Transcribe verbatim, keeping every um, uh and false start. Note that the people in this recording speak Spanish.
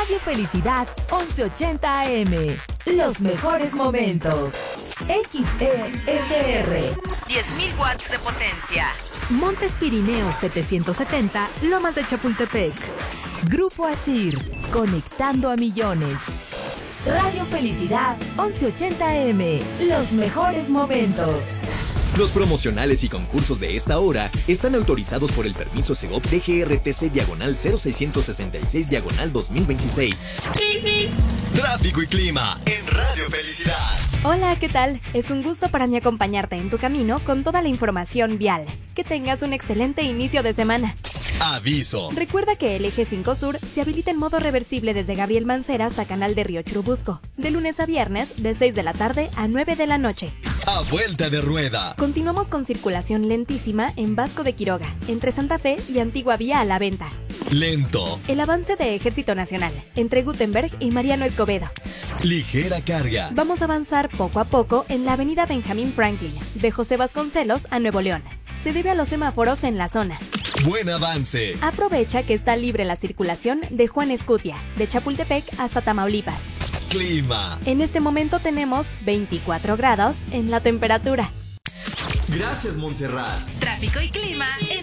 Radio Felicidad once ochenta A M. Los mejores momentos. X E S R. diez mil watts de potencia. Montes Pirineos setecientos setenta, Lomas de Chapultepec. Grupo Asir, conectando a millones. Radio Felicidad once ochenta A M. Los mejores momentos. Los promocionales y concursos de esta hora están autorizados por el permiso Segov D G R T C diagonal cero seiscientos sesenta y seis diagonal dos mil veintiséis. Tráfico y clima en Radio Felicidad. Hola, ¿qué tal? Es un gusto para mí acompañarte en tu camino con toda la información vial. Que tengas un excelente inicio de semana. Aviso. Recuerda que el eje cinco Sur se habilita en modo reversible desde Gabriel Mancera hasta Canal de Río Churubusco, de lunes a viernes, de seis de la tarde a nueve de la noche. A vuelta de rueda. Continuamos con circulación lentísima en Vasco de Quiroga, entre Santa Fe y Antigua Vía a la Venta. Lento. El avance de Ejército Nacional, entre Gutenberg y Mariano Escobedo. Ligera carga. Vamos a avanzar poco a poco en la avenida Benjamín Franklin, de José Vasconcelos a Nuevo León. Se debe a los semáforos en la zona. Buen avance. Aprovecha que está libre la circulación de Juan Escutia, de Chapultepec hasta Tamaulipas. Clima. En este momento tenemos veinticuatro grados en la temperatura. Gracias, Montserrat. Tráfico y clima en